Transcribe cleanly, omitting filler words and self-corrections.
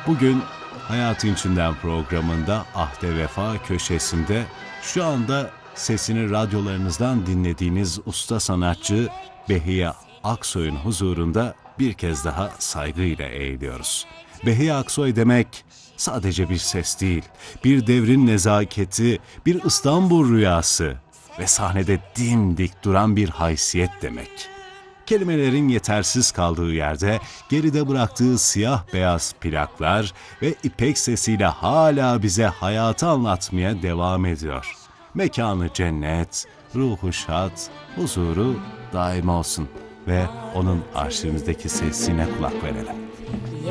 Bugün Hayatın İçinden programında Ahde Vefa köşesinde şu anda sesini radyolarınızdan dinlediğiniz usta sanatçı Behiye Aksoy'un huzurunda bir kez daha saygıyla eğiliyoruz. Behiye Aksoy demek sadece bir ses değil, bir devrin nezaketi, bir İstanbul rüyası ve sahnede dimdik duran bir haysiyet demek. Kelimelerin yetersiz kaldığı yerde geride bıraktığı siyah beyaz plaklar ve ipek sesiyle hala bize hayatı anlatmaya devam ediyor. Mekanı cennet, ruhu şad, huzuru daim olsun ve onun arşivimizdeki sesine kulak verelim.